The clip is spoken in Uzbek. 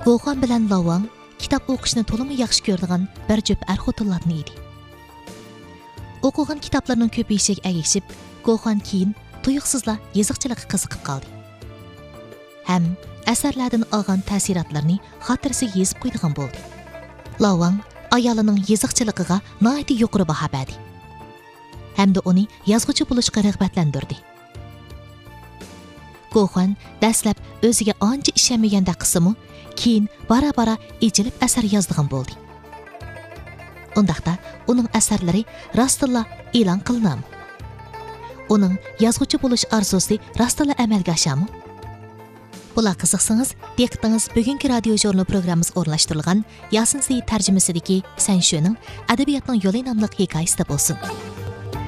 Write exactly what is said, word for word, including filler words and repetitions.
Goxan bilan Lavang kitob o'qishni to'liq yaxshi ko'radigan bir jup er-xotinlarni edi. O'qigan kitoblarning ko'payishiga ergashib, Goxan keyin tuyuqsizla yoziqchilikqa qiziqib qoldi. Ham asarlardan olgan ta'sirotlarni xotirasiga yozib qo'ydigan bo'ldi. Lavang ayolining yoziqchiligiga nihoyat yuqori baho berdi. Hamda uni yozuvchi bo'lishga rag'batlantirdi. Goxan dastlab o'ziga ancha ishonmaganda qismi, keyin bara-bara ejilib asar yozdigan bo'ldi. Undaqda uning asarlari rostilla e'lon qilinadi. Uning yozuvchi bo'lish orzusi rostilla amalga oshami? Bular qiziqsangiz, diqqatingiz bugungi radio jurnal programmamiz o'rnashtirilgan Yasin Seyit tarjimasidagi Sen shuning adabiyotning yo'li nomli hikoyasida bo'lsin.